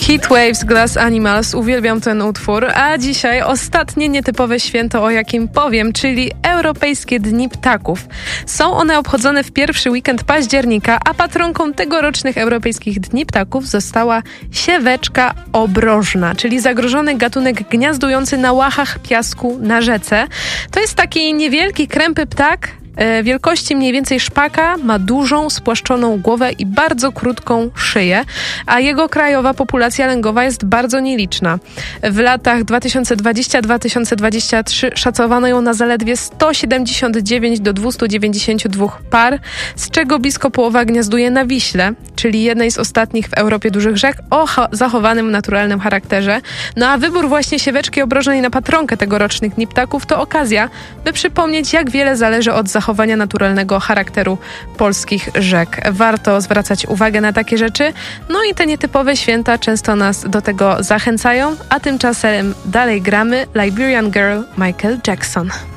Heatwaves, Glass Animals, uwielbiam ten utwór, a dzisiaj ostatnie nietypowe święto, o jakim powiem, czyli Europejskie Dni Ptaków. Są one obchodzone w pierwszy weekend października, a patronką tegorocznych Europejskich Dni Ptaków została sieweczka obrożna, czyli zagrożony gatunek gniazdujący na łachach piasku na rzece. To jest taki niewielki, krępy ptak, wielkości mniej więcej szpaka, ma dużą, spłaszczoną głowę i bardzo krótką szyję, a jego krajowa populacja lęgowa jest bardzo nieliczna. W latach 2020-2023 szacowano ją na zaledwie 179 do 292 par, z czego blisko połowa gniazduje na Wiśle, czyli jednej z ostatnich w Europie dużych rzek o zachowanym naturalnym charakterze. No a wybór właśnie sieweczki obrożnej na patronkę tegorocznych Dni Ptaków to okazja, by przypomnieć, jak wiele zależy od zachowania naturalnego charakteru polskich rzek. Warto zwracać uwagę na takie rzeczy, no i te nietypowe święta często nas do tego zachęcają, a tymczasem dalej gramy Liberian Girl Michael Jackson.